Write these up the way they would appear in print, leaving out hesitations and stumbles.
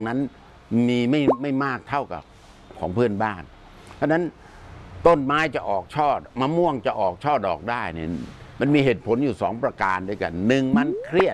นั้นมีไม่มากเท่ากับของเพื่อนบ้านเพราะนั้นต้นไม้จะออกช่อมะม่วงจะออกช่อดอกได้เนี่ยมันมีเหตุผลอยู่2 ประการด้วยกันหนึ่งมันเครียด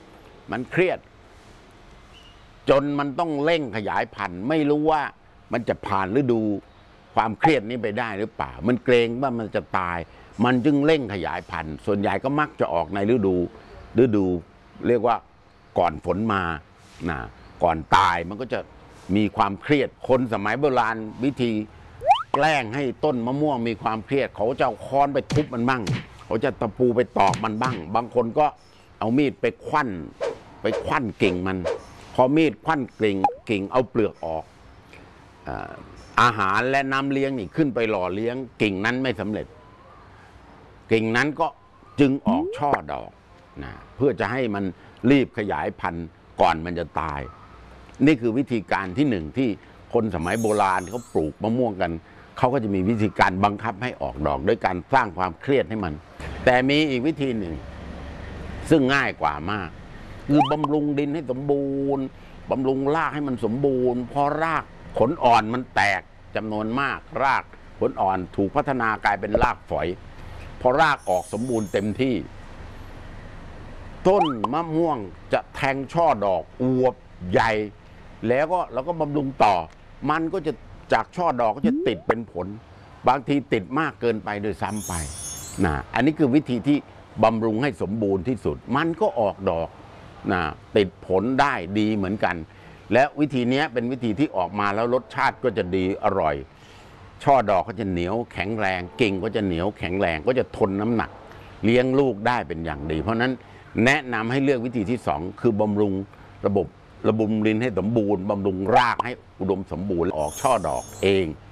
จนมันต้องเร่งขยายพันธุ์ไม่รู้ว่ามันจะผ่านฤดูความเครียดนี้ไปได้หรือเปล่ามันเกรงว่ามันจะตายมันจึงเร่งขยายพันธุ์ส่วนใหญ่ก็มักจะออกในฤดูเรียกว่าก่อนฝนมานะก่อนตายมันก็จะมีความเครียดคนสมัยโบราณวิธีแกล้งให้ต้นมะม่วงมีความเครียดเขาจะเอาค้อนไปทุบมันบ้างเขาจะตะปูไปตอกมันบ้างบางคนก็เอามีดไปควั่นกิ่งมันพอมีดควั่นกิ่งเอาเปลือกออกอาหารและน้ำเลี้ยงนี่ขึ้นไปหล่อเลี้ยงกิ่งนั้นไม่สำเร็จกิ่งนั้นก็จึงออกช่อดอกนะเพื่อจะให้มันรีบขยายพันธุ์ก่อนมันจะตายนี่คือวิธีการที่1ที่คนสมัยโบราณเขาปลูกมะม่วงกันเขาก็จะมีวิธีการบังคับให้ออกดอกด้วยการสร้างความเครียดให้มันแต่มีอีกวิธีหนึ่งซึ่งง่ายกว่ามากคือบำรุงดินให้สมบูรณ์บำรุงรากให้มันสมบูรณ์พอรากผลอ่อนมันแตกจำนวนมากรากผลอ่อนถูกพัฒนากลายเป็นรากฝอยพอรากออกสมบูรณ์เต็มที่ต้นมะม่วงจะแทงช่อดอกอวบใหญ่แล้วก็บำรุงต่อมันก็จะจากช่อดอกก็จะติดเป็นผลบางทีติดมากเกินไปโดยซ้ำไปนะอันนี้คือวิธีที่บำรุงให้สมบูรณ์ที่สุดมันก็ออกดอกนะติดผลได้ดีเหมือนกันและวิธีนี้เป็นวิธีที่ออกมาแล้วรสชาติก็จะดีอร่อยช่อดอกก็จะเหนียวแข็งแรงกิ่งก็จะเหนียวแข็งแรงก็จะทนน้ำหนักเลี้ยงลูกได้เป็นอย่างดีเพราะนั้นแนะนำให้เลือกวิธีที่2คือบำรุงระบบดินให้สมบูรณ์บำรุงรากให้อุดมสมบูรณ์ออกช่อดอกเอง